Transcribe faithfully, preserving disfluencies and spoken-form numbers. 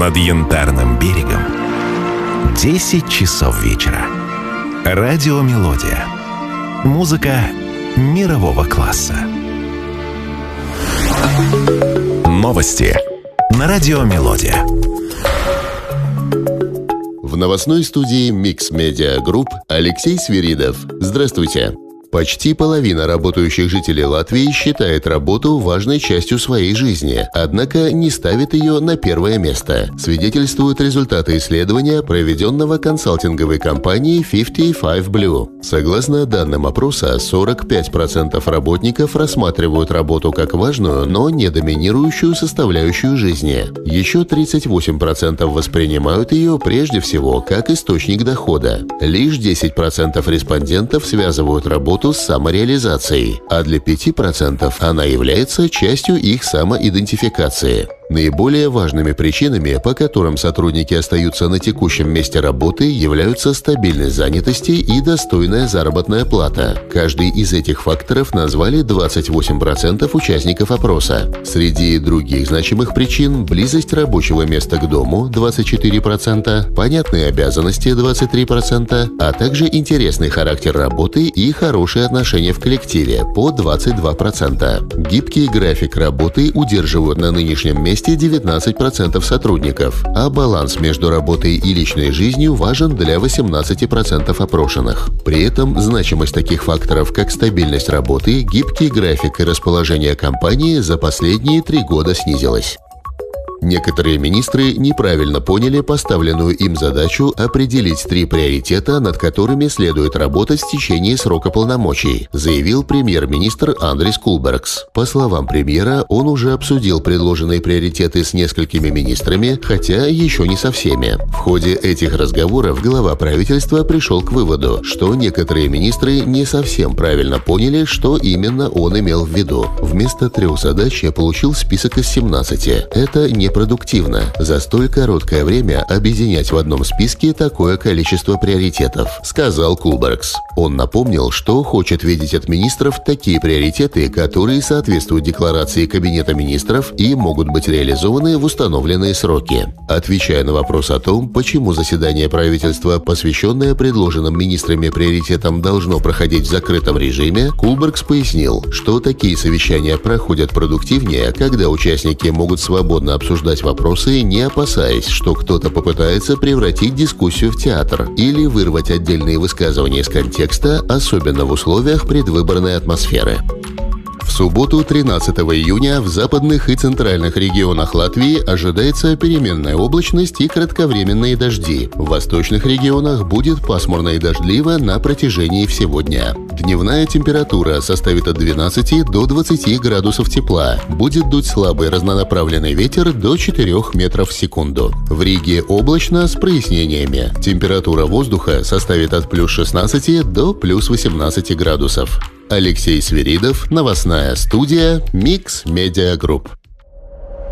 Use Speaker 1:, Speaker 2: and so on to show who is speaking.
Speaker 1: над Янтарным берегом десять часов вечера. Радиомелодия. Музыка мирового класса. Новости на Радиомелодия.
Speaker 2: В новостной студии Mix Media Group Алексей Свиридов. Здравствуйте. Почти половина работающих жителей Латвии считает работу важной частью своей жизни, однако не ставит ее на первое место, свидетельствуют результаты исследования, проведенного консалтинговой компанией пятьдесят пять Blue. Согласно данным опроса, сорок пять процентов работников рассматривают работу как важную, но не доминирующую составляющую жизни. Еще тридцать восемь процентов воспринимают ее прежде всего как источник дохода. Лишь десять процентов респондентов связывают работу с самореализацией, а для пяти процентов она является частью их самоидентификации. Наиболее важными причинами, по которым сотрудники остаются на текущем месте работы, являются стабильность занятости и достойная заработная плата. Каждый из этих факторов назвали двадцать восемь процентов участников опроса. Среди других значимых причин – близость рабочего места к дому – двадцать четыре процента, понятные обязанности – двадцать три процента, а также интересный характер работы и хорошие отношения в коллективе – по двадцать два процента. Гибкий график работы удерживают на нынешнем месте девятнадцать процентов сотрудников, а баланс между работой и личной жизнью важен для восемнадцати процентов опрошенных. При этом значимость таких факторов, как стабильность работы, гибкий график и расположение компании за последние три года снизилась. Некоторые министры неправильно поняли поставленную им задачу определить три приоритета, над которыми следует работать в течение срока полномочий, заявил премьер-министр Андрис Кулбергс. По словам премьера, он уже обсудил предложенные приоритеты с несколькими министрами, хотя еще не со всеми. В ходе этих разговоров глава правительства пришел к выводу, что некоторые министры не совсем правильно поняли, что именно он имел в виду. Вместо трех задач я получил список из семнадцати. Это не продуктивно. За столь короткое время объединять в одном списке такое количество приоритетов, сказал Кулбергс. Он напомнил, что хочет видеть от министров такие приоритеты, которые соответствуют декларации Кабинета министров и могут быть реализованы в установленные сроки. Отвечая на вопрос о том, почему заседание правительства, посвященное предложенным министрами приоритетам, должно проходить в закрытом режиме, Кулбергс пояснил, что такие совещания проходят продуктивнее, когда участники могут свободно обсуждать вопросы, не опасаясь, что кто-то попытается превратить дискуссию в театр или вырвать отдельные высказывания из контекста, особенно в условиях предвыборной атмосферы. В субботу, тринадцатого июня, в западных и центральных регионах Латвии ожидается переменная облачность и кратковременные дожди. В восточных регионах будет пасмурно и дождливо на протяжении всего дня. Дневная температура составит от двенадцати до двадцати градусов тепла. Будет дуть слабый разнонаправленный ветер до четырёх метров в секунду. В Риге облачно с прояснениями. Температура воздуха составит от плюс шестнадцати до плюс восемнадцати градусов. Алексей Свиридов, новостная студия Mix Media Group.